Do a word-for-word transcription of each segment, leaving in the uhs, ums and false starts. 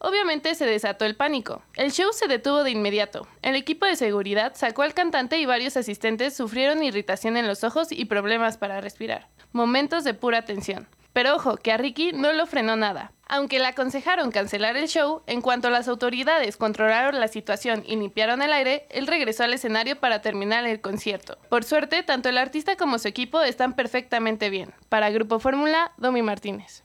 obviamente se desató el pánico. El show se detuvo de inmediato. El equipo de seguridad sacó al cantante y varios asistentes sufrieron irritación en los ojos y problemas para respirar. Momentos de pura tensión. Pero ojo, que a Ricky no lo frenó nada. Aunque le aconsejaron cancelar el show, en cuanto las autoridades controlaron la situación y limpiaron el aire, él regresó al escenario para terminar el concierto. Por suerte, tanto el artista como su equipo están perfectamente bien. Para Grupo Fórmula, Domi Martínez.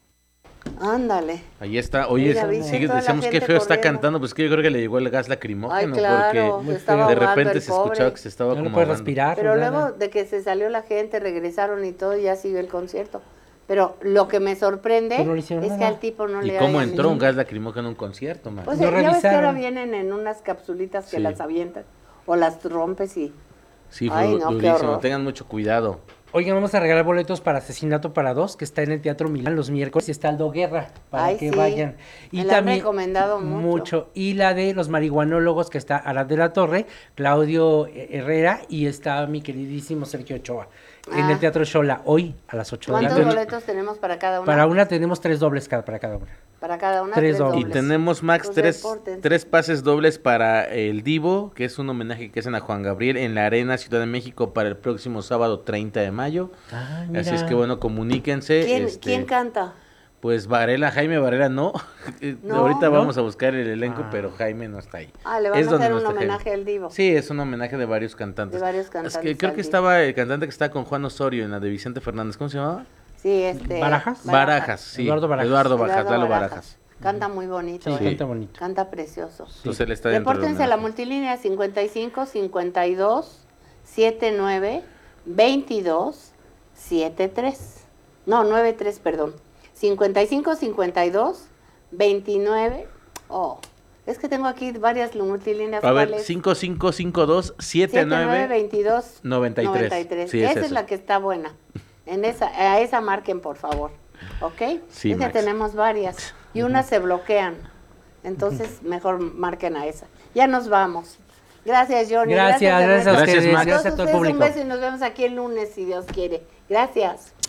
Ándale. Ahí está. Oye, Mira, ¿viste sigue, toda la decíamos qué gente feo está corriendo? cantando, pues que yo creo que le llegó el gas lacrimógeno. Ay, claro, porque se estaba de ahogando repente el se escuchaba pobre. que se estaba No como lo puede ahogando. respirar. Pero nada. luego de que se salió la gente, regresaron y todo, y ya siguió el concierto. Pero lo que me sorprende Pero no le hicieron es que nada. al tipo no ¿Y le cómo hayan entró un hecho. gas lacrimógeno en un concierto, man? Pues No ya ves que revisaron. ahora vienen en unas capsulitas que Sí. las avientan o las rompes y... Sí, fue Ay, no, qué durísimo. horror. Tengan mucho cuidado. Oigan, vamos a regalar boletos para Asesinato para Dos, que está en el Teatro Milán los miércoles, y está Aldo Guerra, para Ay, que sí. vayan. Y Me la han también recomendado mucho. Y la de los marihuanólogos, que está Arad de la Torre, Claudio Herrera, y está mi queridísimo Sergio Ochoa, en Ah. el Teatro Xola, hoy a las ocho de la ¿Cuántos noche. boletos tenemos para cada una? Para una tenemos tres dobles cada, para cada una. Para cada una, Tres tres, dobles. Y dobles. tenemos, Max, Pues tres, repórtense. tres pases dobles para el Divo, que es un homenaje que hacen a Juan Gabriel en la Arena Ciudad de México para el próximo sábado treinta de mayo. Ah, Así mira. es que bueno, comuníquense. ¿Quién, este, ¿Quién canta? Pues Varela, Jaime Varela no. No, Ahorita ¿no? vamos a buscar el elenco, Ah. pero Jaime no está ahí. Ah, le van Es a donde hacer no un está Jaime. homenaje al Divo. Sí, es un homenaje de varios cantantes. De varios Es cantantes que creo al que Divo. estaba el cantante que estaba con Juan Osorio en la de Vicente Fernández. ¿Cómo se llamaba? Sí, este... ¿Barajas? Barajas, sí. Eduardo Barajas. Eduardo Barajas, Eduardo Lalo Barajas. Barajas. Canta muy bonito, Sí, ¿eh? canta bonito. Canta precioso. Entonces él está dentro del Repórtense a la homenaje. multilínea cincuenta y cinco, cincuenta y dos, setenta y nueve, veintidós, setenta y tres. No, noventa y tres, perdón. cincuenta y cinco, cincuenta y dos, veintinueve. Oh, es que tengo aquí varias multilíneas. A ver, ¿cuáles? cinco cinco cinco dos siete nueve veintidós, noventa y tres. Sí, Esa es es esa. la que está buena. En esa, a esa marquen, por favor. ¿Ok? Sí, es que Max. tenemos varias. Y unas se bloquean. Entonces, mejor marquen a esa. Ya nos vamos. Gracias, Johnny. Gracias, gracias a Gracias, ustedes, Max. gracias a todo el ustedes, público. un beso y nos vemos aquí el lunes, si Dios quiere. Gracias.